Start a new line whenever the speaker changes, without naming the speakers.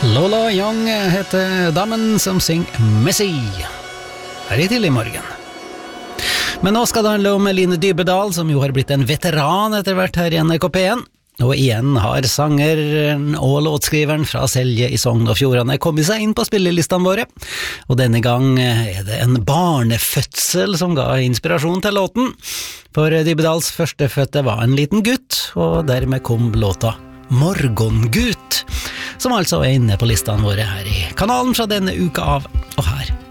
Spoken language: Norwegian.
Lola Young heter damen som synger Messi her i tidlig morgen. Men nå skal det handle om Line Dybedal, som jo har blitt en veteran etter hvert her i NRK P1. Og igjen har sangeren og låtskriveren fra Selje i Sogn og Fjordane kommet seg inn på spillelistene våre. Og denne gang er det en barnefødsel som ga inspirasjon til låten. For Dybedals førstefødte var en liten gutt, og dermed kom låta Morgongut, som altså er inne på listene våre her i kanalen fra denne uka av, og her